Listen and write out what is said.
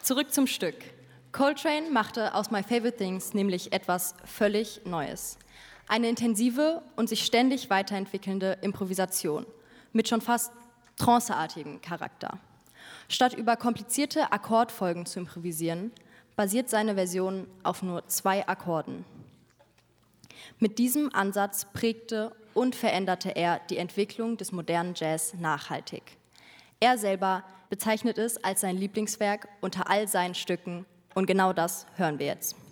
Zurück zum Stück. Coltrane machte aus My Favorite Things nämlich etwas völlig Neues. Eine intensive und sich ständig weiterentwickelnde Improvisation mit schon fast tranceartigem Charakter. Statt über komplizierte Akkordfolgen zu improvisieren, basiert seine Version auf nur 2 Akkorden. Mit diesem Ansatz prägte und veränderte er die Entwicklung des modernen Jazz nachhaltig. Er selber bezeichnet es als sein Lieblingswerk unter all seinen Stücken und genau das hören wir jetzt.